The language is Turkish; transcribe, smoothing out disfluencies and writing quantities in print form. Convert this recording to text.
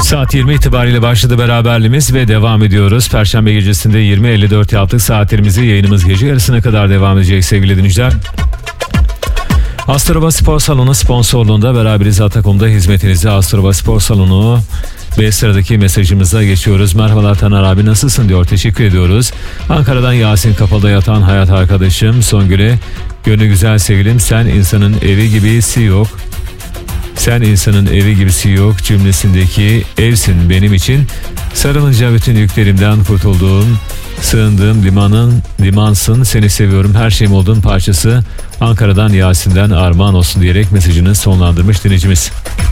Saat 20 itibariyle başladı beraberliğimiz ve devam ediyoruz. Perşembe gecesinde 20.54 yaptık saatlerimizi. Yayınımız gece yarısına kadar devam edecek sevgili dinleyiciler. Astroba Spor Salonu sponsorluğunda beraberiz. Atakom'da hizmetinizde Astroba Spor Salonu. Ve sıradaki mesajımıza geçiyoruz. Merhabalar Taner abi, nasılsın diyor. Teşekkür ediyoruz. Ankara'dan Yasin, Kapalı'da yatan hayat arkadaşım. Songül'e, gönlü güzel sevgilim, sen insanın evi gibisi yok. Sen insanın evi gibisi yok cümlesindeki evsin benim için. Sarılınca bütün yüklerimden kurtulduğum, sığındığım limansın, seni seviyorum, her şeyim olduğun parçası. Ankara'dan Yasin'den armağan olsun diyerek mesajını sonlandırmış dinleyicimiz.